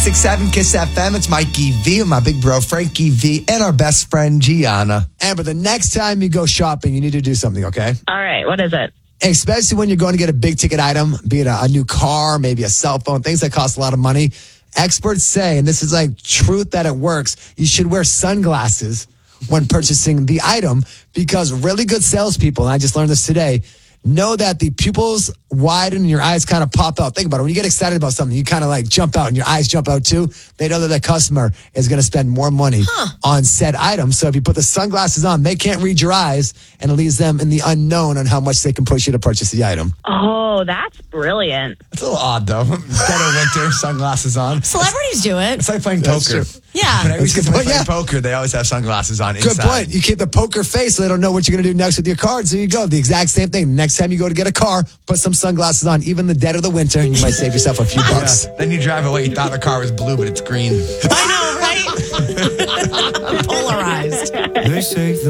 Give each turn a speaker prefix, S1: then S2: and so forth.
S1: 96.7 Kiss FM. It's Mikey V with my big bro Frankie V and our best friend Gianna.
S2: Amber, the next time you go shopping, you need to do something, okay?
S3: All right, what is it?
S2: Especially when you're going to get a big ticket item, be it a new car, maybe a cell phone, things that cost a lot of money. Experts say, and this is like truth that it works, you should wear sunglasses when purchasing the item because really good salespeople, and I just learned this today, know that the pupils widen and your eyes kind of pop out. Think about it. When you get excited about something, you kind of like jump out and your eyes jump out too. They know that the customer is going to spend more money on said item. So if you put the sunglasses on, they can't read your eyes and it leaves them in the unknown on how much they can push you to purchase the item.
S3: Oh, that's brilliant.
S1: It's a little odd though. Dead of winter, sunglasses on.
S4: Celebrities do it.
S1: It's like playing poker.
S4: Yeah.
S1: When I used to
S2: That's a good
S1: play
S2: point,
S1: poker, they always have sunglasses on
S2: Good
S1: inside.
S2: point. You keep the poker face so they don't know what you're going to do next with your cards. There you go. The exact same thing. Next time you go to get a car, put some sunglasses on, even the dead of the winter, and you might save yourself a few bucks.
S1: Yeah. Then you drive away. You thought the car was blue, but it's green.
S4: I know, right? Polarized.
S5: They say the